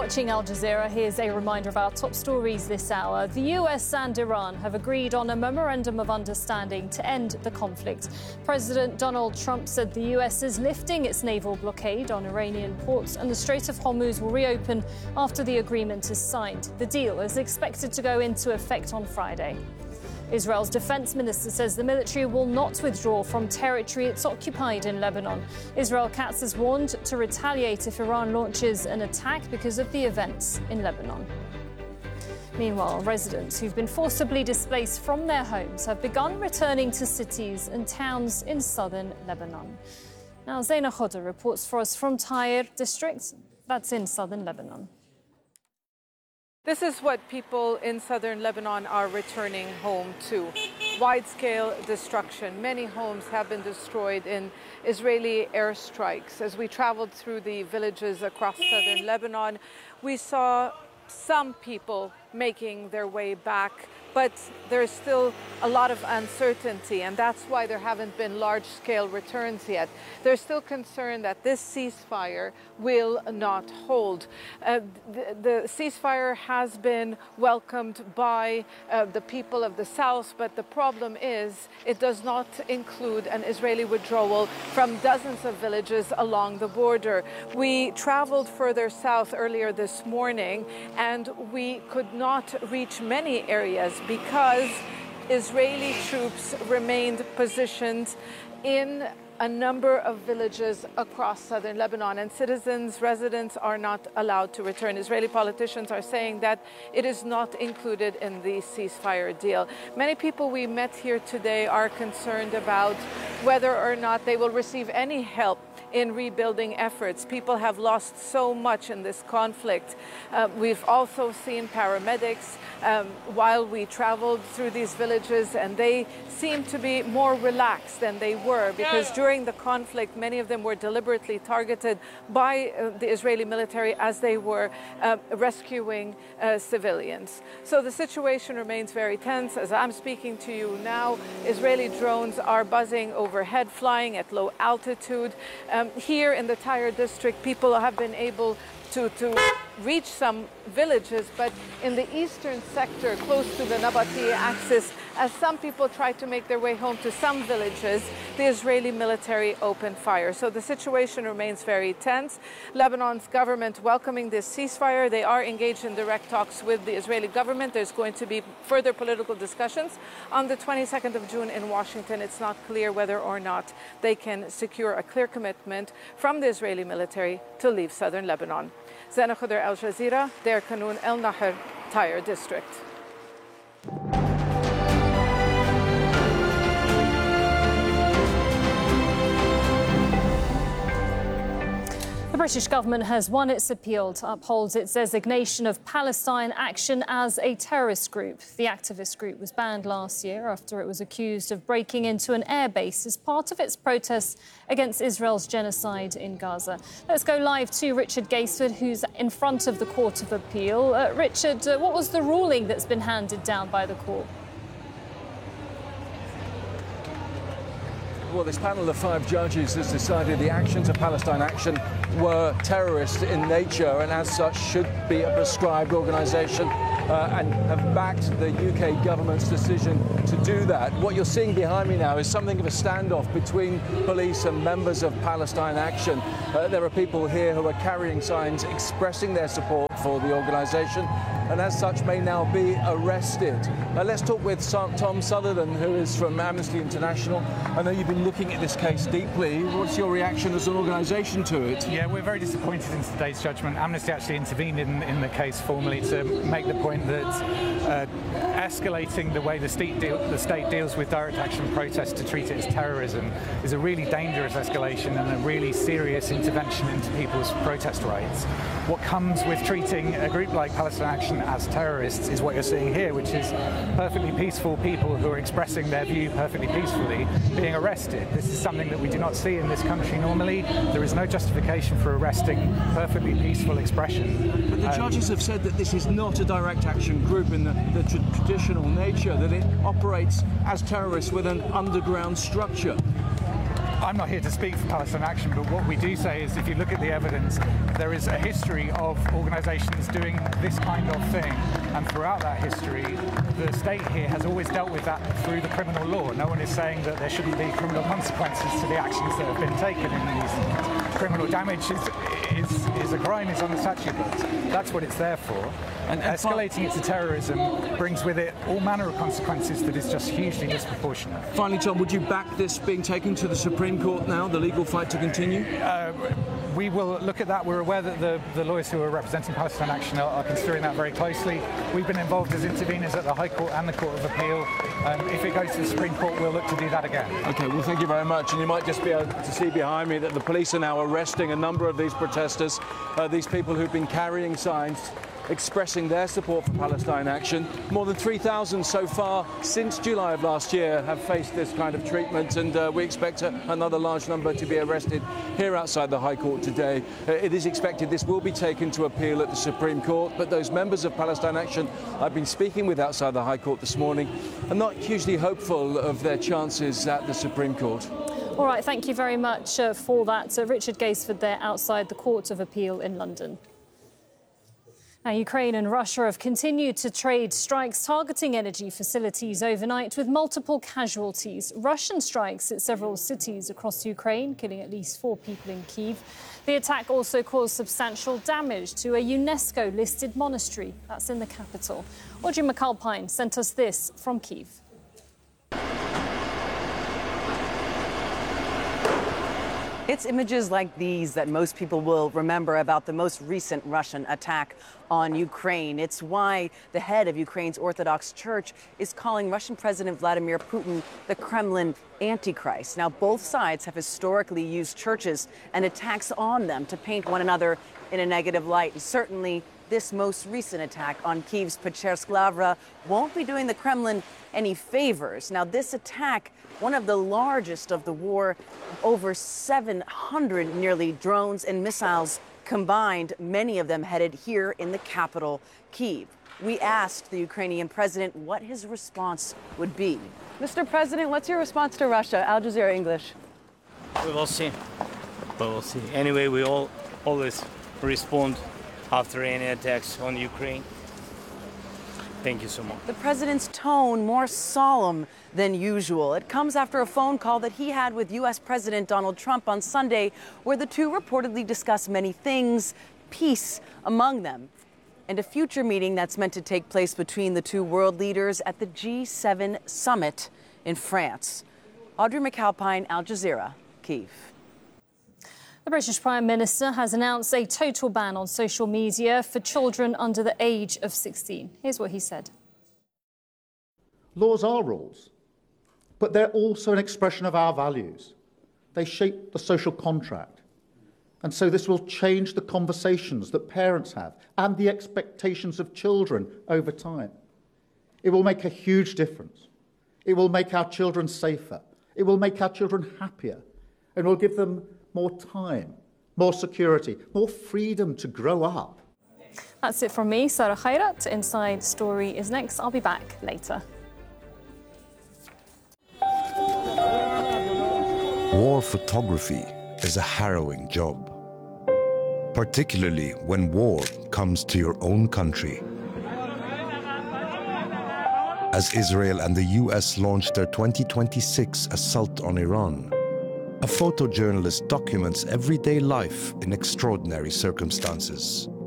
watching Al Jazeera. Here's a reminder of our top stories this hour. The US and Iran have agreed on a memorandum of understanding to end the conflict. President Donald Trump said the US is lifting its naval blockade on Iranian ports and the Strait of Hormuz will reopen after the agreement is signed. The deal is expected to go into effect on Friday. Israel's defense minister says the military will not withdraw from territory it's occupied in Lebanon. Israel Katz has warned to retaliate if Iran launches an attack because of the events in Lebanon. Meanwhile, residents who've been forcibly displaced from their homes have begun returning to cities and towns in southern Lebanon. Now, Zaina Khoda reports for us from Tyre district, that's in southern Lebanon. This is what people in southern Lebanon are returning home to. Wide-scale destruction. Many homes have been destroyed in Israeli airstrikes. As we traveled through the villages across southern Lebanon, we saw some people making their way back, but there's still a lot of uncertainty, and that's why there haven't been large-scale returns yet. There's still concern that this ceasefire will not hold. The ceasefire has been welcomed by the people of the south, but the problem is it does not include an Israeli withdrawal from dozens of villages along the border. We traveled further south earlier this morning, and we could not reach many areas because Israeli troops remained positioned in a number of villages across southern Lebanon, and citizens, residents are not allowed to return. Israeli politicians are saying that it is not included in the ceasefire deal. Many people we met here today are concerned about whether or not they will receive any help in rebuilding efforts. People have lost so much in this conflict. We've also seen paramedics while we traveled through these villages, and they seem to be more relaxed than they were because during the conflict, many of them were deliberately targeted by the Israeli military as they were rescuing civilians. So the situation remains very tense. As I'm speaking to you now, Israeli drones are buzzing overhead, flying at low altitude. Here in the Tyre district, people have been able to reach some villages, but in the eastern sector, close to the Nabati axis, as some people try to make their way home to some villages, the Israeli military opened fire. So the situation remains very tense. Lebanon's government welcoming this ceasefire. They are engaged in direct talks with the Israeli government. There's going to be further political discussions on the 22nd of June in Washington. It's not clear whether or not they can secure a clear commitment from the Israeli military to leave southern Lebanon. Zaina Khoda, Al Jazeera, Deir Kanun, El Nahr, Tyre district. The British government has won its appeal to uphold its designation of Palestine Action as a terrorist group. The activist group was banned last year after it was accused of breaking into an airbase as part of its protests against Israel's genocide in Gaza. Let's go live to Richard Gaisford, who's in front of the Court of Appeal. Richard, what was the ruling that's been handed down by the court? Well, this panel of 5 judges has decided the actions of Palestine Action were terrorist in nature and as such should be a proscribed organisation and have backed the UK government's decision to do that. What you're seeing behind me now is something of a standoff between police and members of Palestine Action. There are people here who are carrying signs expressing their support for the organisation and as such may now be arrested. Let's talk with Tom Sutherland, who is from Amnesty International. I know you've been looking at this case deeply. What's your reaction as an organisation to it? Yeah, we're very disappointed in today's judgment. Amnesty actually intervened in the case formally to make the point that escalating the way the state deals with direct action protests to treat it as terrorism is a really dangerous escalation and a really serious intervention into people's protest rights. What comes with treating a group like Palestine Action as terrorists is what you're seeing here, which is perfectly peaceful people who are expressing their view perfectly peacefully being arrested. This is something that we do not see in this country normally. There is no justification for arresting perfectly peaceful expression. But the judges have said that this is not a direct action group in the traditional nature, that it operates as terrorists with an underground structure. I'm not here to speak for Palestine Action, but what we do say is if you look at the evidence, there is a history of organisations doing this kind of thing, and throughout that history, the state here has always dealt with that through the criminal law. No one is saying that there shouldn't be criminal consequences to the actions that have been taken in these. Criminal damage is a crime, is on the statute books. That's what it's there for. And escalating it to terrorism brings with it all manner of consequences that is just hugely disproportionate. Finally, Tom, would you back this being taken to the Supreme Court now, the legal fight to continue? We will look at that. We're aware that the lawyers who are representing Palestine Action are considering that very closely. We've been involved as interveners at the High Court and the Court of Appeal. If it goes to the Supreme Court, we'll look to do that again. OK, well, thank you very much. And you might just be able to see behind me that the police are now arresting a number of these protesters, these people who've been carrying signs expressing their support for Palestine Action. More than 3,000 so far since July of last year have faced this kind of treatment, and we expect another large number to be arrested here outside the High Court today. It is expected this will be taken to appeal at the Supreme Court, but those members of Palestine Action I've been speaking with outside the High Court this morning are not hugely hopeful of their chances at the Supreme Court. All right, thank you very much for that. Richard Gaisford there outside the Court of Appeal in London. Now, Ukraine and Russia have continued to trade strikes targeting energy facilities overnight with multiple casualties. Russian strikes at several cities across Ukraine, killing at least 4 people in Kyiv. The attack also caused substantial damage to a UNESCO-listed monastery. That's in the capital. Audrey McAlpine sent us this from Kyiv. It's images like these that most people will remember about the most recent Russian attack on Ukraine. It's why the head of Ukraine's Orthodox Church is calling Russian President Vladimir Putin the Kremlin Antichrist. Now, both sides have historically used churches and attacks on them to paint one another in a negative light. And certainly, this most recent attack on Kyiv's Pechersk Lavra won't be doing the Kremlin any favors. Now, this attack, one of the largest of the war, over 700 nearly drones and missiles combined, many of them headed here in the capital, Kyiv. We asked the Ukrainian president what his response would be. Mr. President, what's your response to Russia? Al Jazeera English. We will see. We will see. Anyway, we always respond after any attacks on Ukraine. Thank you so much. The president's tone more solemn than usual. It comes after a phone call that he had with U.S. President Donald Trump on Sunday, where the two reportedly discussed many things, peace among them, and a future meeting that's meant to take place between the two world leaders at the G7 summit in France. Audrey McAlpine, Al Jazeera, Kyiv. The British Prime Minister has announced a total ban on social media for children under the age of 16. Here's what he said. Laws are rules, but they're also an expression of our values. They shape the social contract. And so this will change the conversations that parents have and the expectations of children over time. It will make a huge difference. It will make our children safer. It will make our children happier. And will give them more time, more security, more freedom to grow up. That's it from me, Sarah Khairat. Inside Story is next. I'll be back later. War photography is a harrowing job, particularly when war comes to your own country. As Israel and the US launched their 2026 assault on Iran, a photojournalist documents everyday life in extraordinary circumstances.